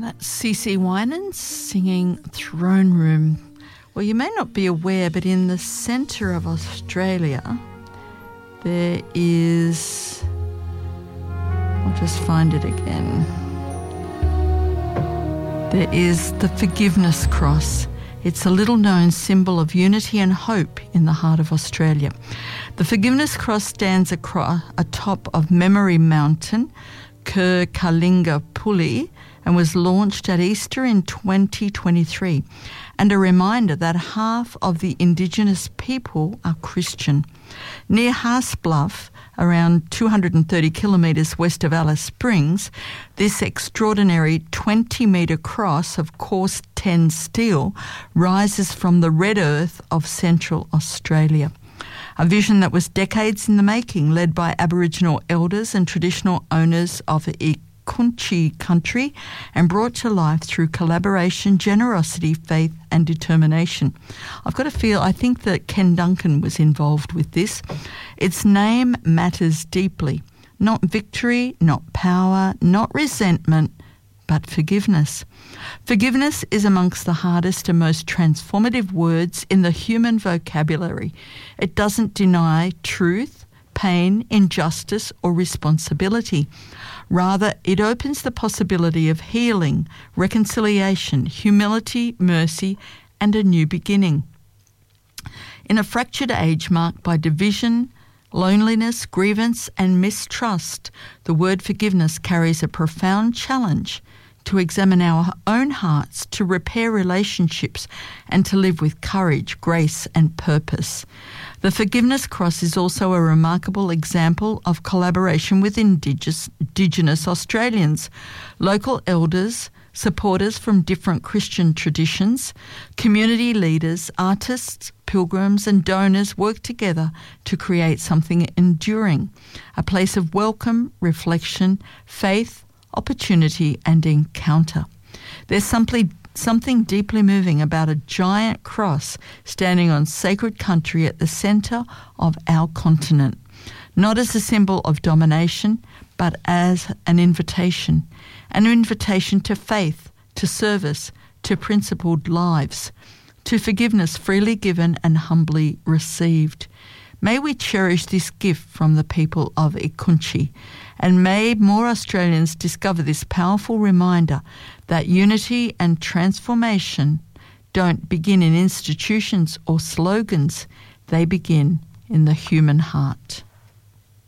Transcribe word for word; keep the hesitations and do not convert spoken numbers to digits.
That's C C Winans singing Throne Room. Well, you may not be aware, but in the centre of Australia, there is... I'll just find it again. There is the Forgiveness Cross. It's a little-known symbol of unity and hope in the heart of Australia. The Forgiveness Cross stands across atop of Memory Mountain, Ker Kalinga Puli, and was launched at Easter in twenty twenty-three, and a reminder that half of the Indigenous people are Christian. Near Haas Bluff, around two hundred thirty kilometres west of Alice Springs, this extraordinary twenty-metre cross of coarse ten steel rises from the red earth of Central Australia. A vision that was decades in the making, led by Aboriginal elders and traditional owners of Kunchi country, and brought to life through collaboration, generosity, faith and determination. I've got a feel, I think that Ken Duncan was involved with this. Its name matters deeply. Not victory, not power, not resentment, but forgiveness. Forgiveness is amongst the hardest and most transformative words in the human vocabulary. It doesn't deny truth, pain, injustice or responsibility. Rather, it opens the possibility of healing, reconciliation, humility, mercy, and a new beginning. In a fractured age marked by division, loneliness, grievance, and mistrust, the word forgiveness carries a profound challenge to examine our own hearts, to repair relationships, and to live with courage, grace, and purpose. The Forgiveness Cross is also a remarkable example of collaboration with Indigenous, Indigenous Australians, local elders, supporters from different Christian traditions, community leaders, artists, pilgrims and donors work together to create something enduring, a place of welcome, reflection, faith, opportunity and encounter. There's simply something deeply moving about a giant cross standing on sacred country at the centre of our continent, not as a symbol of domination, but as an invitation, an invitation to faith, to service, to principled lives, to forgiveness freely given and humbly received. May we cherish this gift from the people of Ikunchi, and may more Australians discover this powerful reminder that unity and transformation don't begin in institutions or slogans, they begin in the human heart.